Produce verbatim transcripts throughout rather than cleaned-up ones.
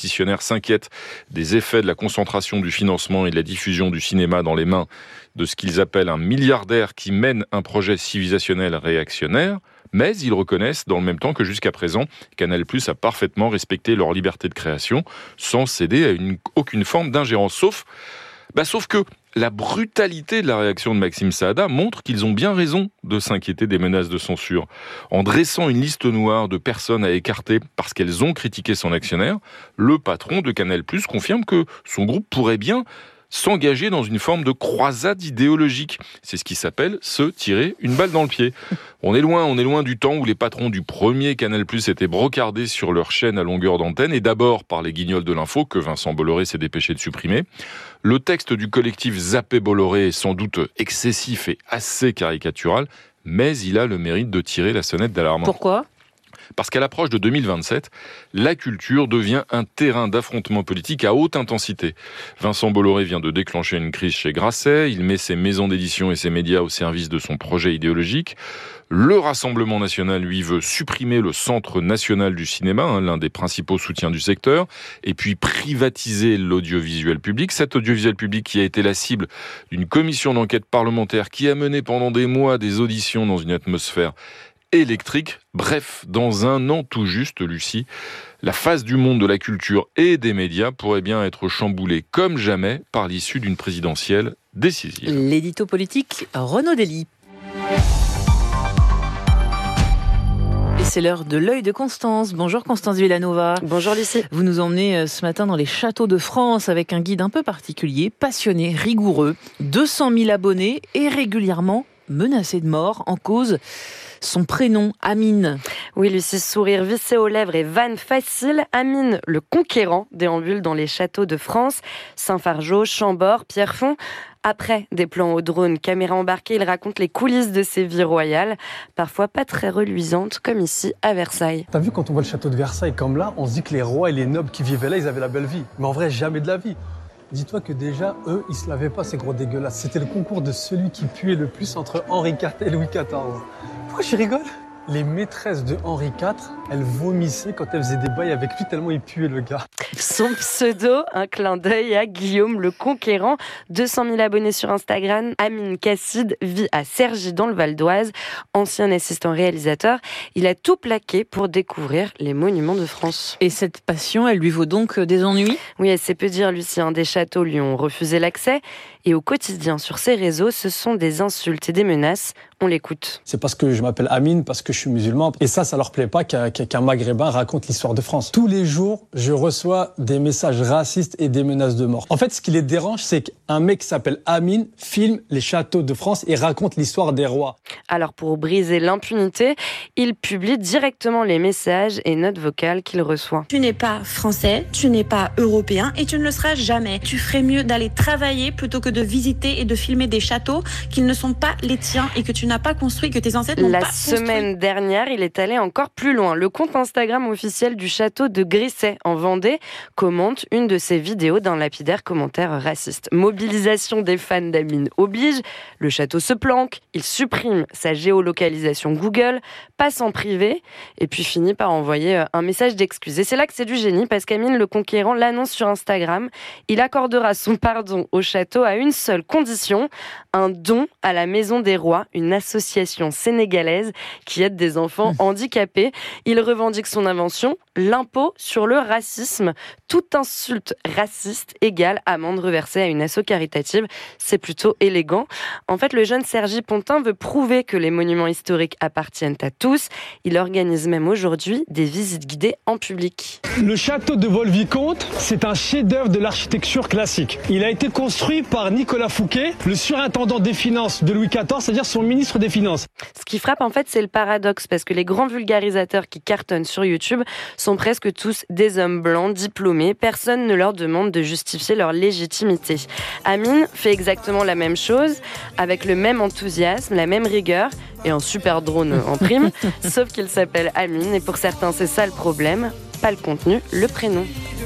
pétitionnaires s'inquiètent des effets de la concentration du financement et de la diffusion du cinéma dans les mains de ce qu'ils appellent un milliardaire qui mène un projet civilisationnel réactionnaire. Mais ils reconnaissent dans le même temps que jusqu'à présent, Canal+ a parfaitement respecté leur liberté de création sans céder à une, aucune forme d'ingérence. Sauf, bah, sauf que la brutalité de la réaction de Maxime Saada montre qu'ils ont bien raison de s'inquiéter des menaces de censure. En dressant une liste noire de personnes à écarter parce qu'elles ont critiqué son actionnaire, le patron de Canal+ confirme que son groupe pourrait bien s'engager dans une forme de croisade idéologique. C'est ce qui s'appelle se tirer une balle dans le pied. On est loin, on est loin du temps où les patrons du premier Canal+ étaient brocardés sur leur chaîne à longueur d'antenne, et d'abord par les guignols de l'info que Vincent Bolloré s'est dépêché de supprimer. Le texte du collectif Zappé Bolloré est sans doute excessif et assez caricatural, mais il a le mérite de tirer la sonnette d'alarme. Pourquoi ? Parce qu'à l'approche de deux mille vingt-sept, la culture devient un terrain d'affrontement politique à haute intensité. Vincent Bolloré vient de déclencher une crise chez Grasset, il met ses maisons d'édition et ses médias au service de son projet idéologique. Le Rassemblement national, lui, veut supprimer le Centre national du cinéma, hein, l'un des principaux soutiens du secteur, et puis privatiser l'audiovisuel public. Cet audiovisuel public qui a été la cible d'une commission d'enquête parlementaire qui a mené pendant des mois des auditions dans une atmosphère électrique. Bref, dans un an tout juste, Lucie, la face du monde de la culture et des médias pourrait bien être chamboulée comme jamais par l'issue d'une présidentielle décisive. L'édito politique, Renaud Dely. Et c'est l'heure de l'œil de Constance. Bonjour Constance Villanova. Bonjour Lucie. Vous nous emmenez ce matin dans les châteaux de France avec un guide un peu particulier, passionné, rigoureux, deux cent mille abonnés et régulièrement menacé de mort en cause son prénom, Amine. Oui, Lucie, sourire vissé aux lèvres et vanne facile. Amine, le conquérant, déambule dans les châteaux de France, Saint-Fargeau, Chambord, Pierrefonds. Après des plans au drone, caméra embarquée, il raconte les coulisses de ses vies royales, parfois pas très reluisantes, comme ici à Versailles. T'as vu, quand on voit le château de Versailles comme là, on se dit que les rois et les nobles qui vivaient là, ils avaient la belle vie. Mais en vrai, jamais de la vie. Dis-toi que déjà, eux, ils se lavaient pas, ces gros dégueulasses. C'était le concours de celui qui puait le plus entre Henri quatre et Louis quatorze. Pourquoi je rigole ? Les maîtresses de Henri quatre, elles vomissaient quand elles faisaient des bails avec lui tellement il puait, le gars. Son pseudo, un clin d'œil à Guillaume le Conquérant. deux cent mille abonnés sur Instagram. Amine Casside vit à Cergy dans le Val d'Oise. Ancien assistant réalisateur, il a tout plaqué pour découvrir les monuments de France. Et cette passion, elle lui vaut donc des ennuis ? Oui, elle sait peu dire, Lucien. Des châteaux lui ont refusé l'accès. Et au quotidien, sur ses réseaux, ce sont des insultes et des menaces. On l'écoute. C'est parce que je m'appelle Amine, parce que je suis musulman. Et ça, ça leur plaît pas qu'un, qu'un maghrébin raconte l'histoire de France. Tous les jours, je reçois des messages racistes et des menaces de mort. En fait, ce qui les dérange, c'est qu'un mec qui s'appelle Amine filme les châteaux de France et raconte l'histoire des rois. Alors, pour briser l'impunité, il publie directement les messages et notes vocales qu'il reçoit. Tu n'es pas français, tu n'es pas européen et tu ne le seras jamais. Tu ferais mieux d'aller travailler plutôt que de visiter et de filmer des châteaux qui ne sont pas les tiens et que tu n'as pas construit, que tes ancêtres n'ont La pas construit. La semaine dernière, il est allé encore plus loin. Le compte Instagram officiel du château de Grisset, en Vendée, commente une de ses vidéos d'un lapidaire commentaire raciste. Mobilisation des fans d'Amine oblige. Le château se planque. Il supprime sa géolocalisation Google, passe en privé et puis finit par envoyer un message d'excuse. Et c'est là que c'est du génie parce qu'Amine le Conquérant l'annonce sur Instagram. Il accordera son pardon au château à une seule condition, un don à la Maison des Rois, une association sénégalaise qui aide des enfants handicapés. Il revendique son invention, l'impôt sur le racisme. Toute insulte raciste égale amende reversée à une asso caritative. C'est plutôt élégant. En fait, le jeune Sergi Pontin veut prouver que les monuments historiques appartiennent à tous. Il organise même aujourd'hui des visites guidées en public. Le château de Vaux-le-Vicomte, c'est un chef-d'œuvre de l'architecture classique. Il a été construit par Nicolas Fouquet, le surintendant des finances de Louis quatorze, c'est-à-dire son ministre des Finances. Ce qui frappe, en fait, c'est le paradoxe, parce que les grands vulgarisateurs qui cartonnent sur YouTube sont presque tous des hommes blancs, diplômés. Personne ne leur demande de justifier leur légitimité. Amine fait exactement la même chose, avec le même enthousiasme, la même rigueur, et un super drone en prime, sauf qu'il s'appelle Amine, et pour certains, c'est ça le problème. Pas le contenu, le prénom.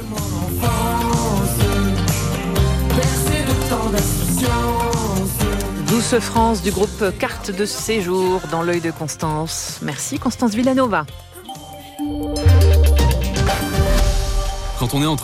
Douce France du groupe Carte de Séjour dans l'œil de Constance. Merci Constance Villanova. Quand on est entre